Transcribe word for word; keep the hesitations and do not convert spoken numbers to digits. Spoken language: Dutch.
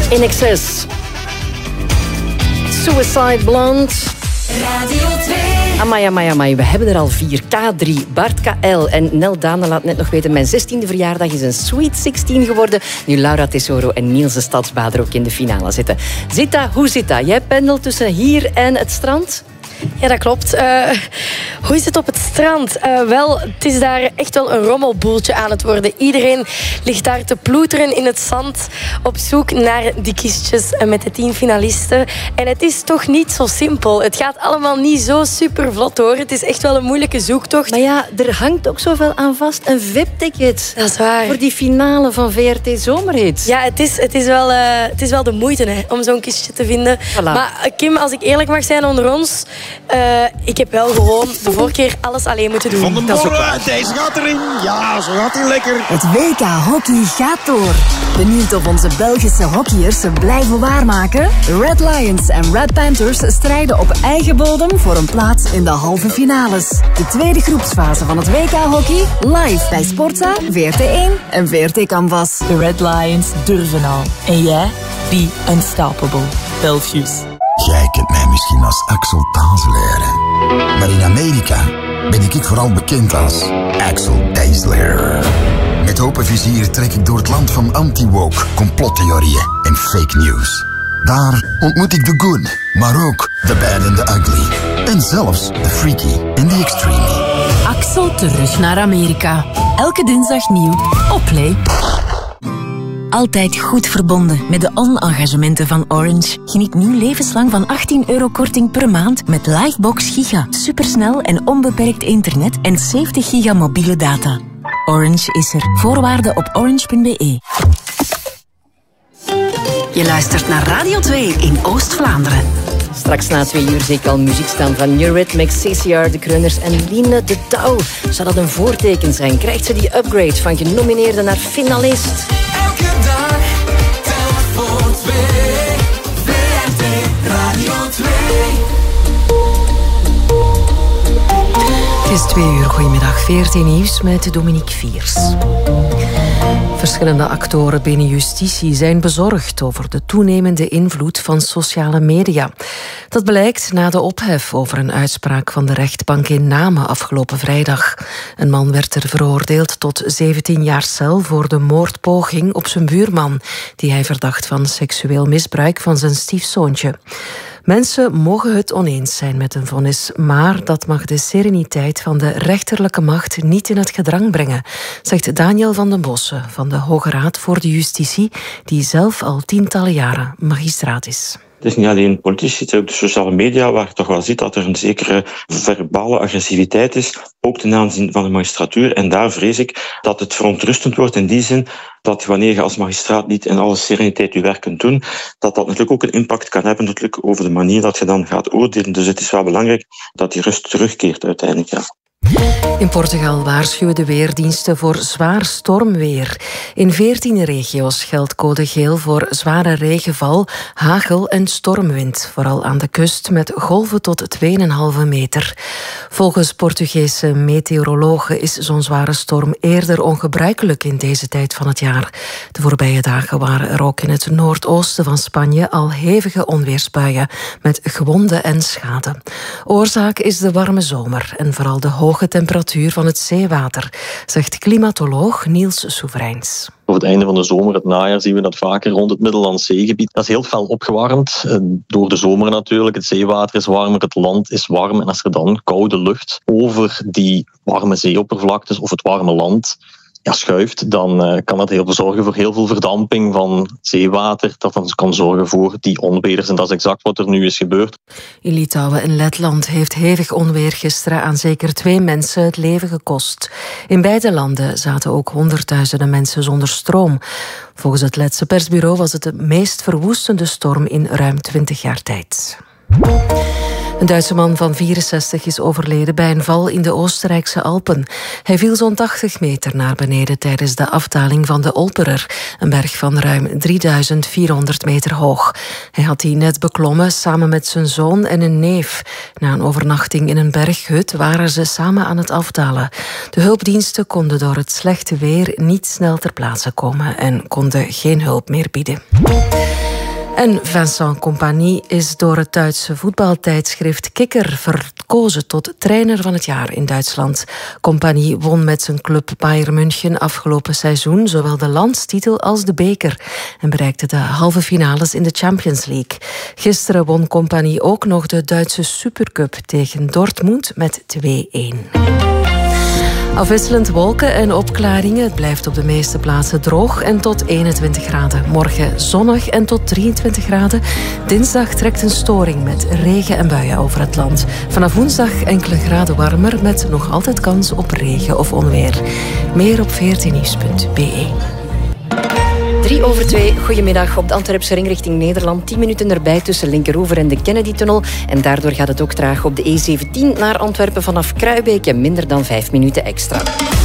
In Excess. Suicide Blonde. Radio twee. Amai, amai, amai. We hebben er al vier. K drie, Bart K L en Nel Dane laat net nog weten. Mijn zestiende verjaardag is een Sweet zestien geworden. Nu Laura Tesoro en Niels de Stadsbader ook in de finale zitten. Zita, hoe zit dat? Jij pendelt tussen hier en het strand? Ja, dat klopt. Uh, hoe is het op het strand? Uh, wel, het is daar echt wel een rommelboeltje aan het worden. Iedereen ligt daar te ploeteren in het zand op zoek naar die kistjes met de tien finalisten. En het is toch niet zo simpel. Het gaat allemaal niet zo super vlot hoor. Het is echt wel een moeilijke zoektocht. Maar ja, er hangt ook zoveel aan vast. Een V I P-ticket. Dat is waar. Voor die finale van V R T Zomerhit. Ja, het is, het is, wel, uh, het is wel de moeite hè, om zo'n kistje te vinden. Voilà. Maar Kim, als ik eerlijk mag zijn onder ons... Uh, ik heb wel gewoon de vorige keer alles alleen moeten doen. Van den Dat is ook Molen, waar. deze gaat erin. Ja, zo gaat hij lekker. Het W K Hockey gaat door. Benieuwd of onze Belgische hockeyers ze blijven waarmaken? Red Lions en Red Panthers strijden op eigen bodem voor een plaats in de halve finales. De tweede groepsfase van het W K Hockey live bij Sportza, V R T één en V R T Canvas. De Red Lions durven al. En jij? Be unstoppable. Belfius. Jij kent mij misschien als Axel Tazelaar. Maar in Amerika ben ik vooral bekend als Axel Tazelaar. Met open vizier trek ik door het land van anti-woke, complottheorieën en fake news. Daar ontmoet ik de good, maar ook de bad and the ugly. En zelfs de freaky en the extreme. Axel terug naar Amerika. Elke dinsdag nieuw op Play. Altijd goed verbonden met de on-engagementen van Orange. Geniet nu levenslang van achttien euro korting per maand met Livebox Giga. Supersnel en onbeperkt internet en zeventig giga mobiele data. Orange is er. Voorwaarden op orange punt b e. Je luistert naar Radio twee in Oost-Vlaanderen. Straks na twee uur zie ik al muziek staan van Eurythmics, C C R, De Kreuners en Line de Touw. Zou dat een voorteken zijn? Krijgt ze die upgrade van genomineerde naar finalist? Elke dag telt voor twee. V R T Radio twee. Het is twee uur. Goedemiddag. V R T Nieuws met Dominique Viers. Verschillende actoren binnen justitie zijn bezorgd over de toenemende invloed van sociale media. Dat blijkt na de ophef over een uitspraak van de rechtbank in Namen afgelopen vrijdag. Een man werd er veroordeeld tot zeventien jaar cel voor de moordpoging op zijn buurman, die hij verdacht van seksueel misbruik van zijn stiefzoontje. Mensen mogen het oneens zijn met een vonnis, maar dat mag de sereniteit van de rechterlijke macht niet in het gedrang brengen, zegt Daniel van den Bossen van de Hoge Raad voor de Justitie, die zelf al tientallen jaren magistraat is. Het is niet alleen politici, het is ook de sociale media waar je toch wel ziet dat er een zekere verbale agressiviteit is, ook ten aanzien van de magistratuur. En daar vrees ik dat het verontrustend wordt in die zin dat wanneer je als magistraat niet in alle sereniteit je werk kunt doen, dat dat natuurlijk ook een impact kan hebben natuurlijk over de manier dat je dan gaat oordelen. Dus het is wel belangrijk dat die rust terugkeert uiteindelijk. Ja. In Portugal waarschuwen de weerdiensten voor zwaar stormweer. In veertien regio's geldt code geel voor zware regenval, hagel en stormwind. Vooral aan de kust met golven tot twee komma vijf meter. Volgens Portugese meteorologen is zo'n zware storm eerder ongebruikelijk in deze tijd van het jaar. De voorbije dagen waren er ook in het noordoosten van Spanje al hevige onweersbuien met gewonden en schade. Oorzaak is de warme zomer en vooral de hoge temperatuur van het zeewater, zegt klimatoloog Niels Soevereins. Over het einde van de zomer, het najaar, zien we dat vaker rond het Middellandse Zeegebied. Dat is heel fel opgewarmd, door de zomer natuurlijk. Het zeewater is warmer, het land is warm. En als er dan koude lucht over die warme zeeoppervlaktes of het warme land ja, schuift, dan uh, kan dat heel veel zorgen voor heel veel verdamping van zeewater. Dat dan kan zorgen voor die onweders. En dat is exact wat er nu is gebeurd. In Litouwen en Letland heeft hevig onweer gisteren aan zeker twee mensen het leven gekost. In beide landen zaten ook honderdduizenden mensen zonder stroom. Volgens het Letse persbureau was het de meest verwoestende storm in ruim twintig jaar tijd. Een Duitse man van vierenzestig is overleden bij een val in de Oostenrijkse Alpen. Hij viel zo'n tachtig meter naar beneden tijdens de afdaling van de Olperer, een berg van ruim drieduizend vierhonderd meter hoog. Hij had die net beklommen samen met zijn zoon en een neef. Na een overnachting in een berghut waren ze samen aan het afdalen. De hulpdiensten konden door het slechte weer niet snel ter plaatse komen en konden geen hulp meer bieden. En Vincent Kompany is door het Duitse voetbaltijdschrift Kicker verkozen tot trainer van het jaar in Duitsland. Kompany won met zijn club Bayern München afgelopen seizoen zowel de landstitel als de beker en bereikte de halve finales in de Champions League. Gisteren won Kompany ook nog de Duitse Supercup tegen Dortmund met twee-een. Afwisselend wolken en opklaringen. Het blijft op de meeste plaatsen droog en tot eenentwintig graden. Morgen zonnig en tot drieëntwintig graden. Dinsdag trekt een storing met regen en buien over het land. Vanaf woensdag enkele graden warmer met nog altijd kans op regen of onweer. Meer op veertien nieuws punt b e. Drie over twee, goedemiddag op de Antwerpse ring richting Nederland. Tien minuten erbij tussen Linkeroever en de Kennedy-tunnel. En daardoor gaat het ook traag op de E zeventien naar Antwerpen vanaf Kruibeke. Minder dan vijf minuten extra.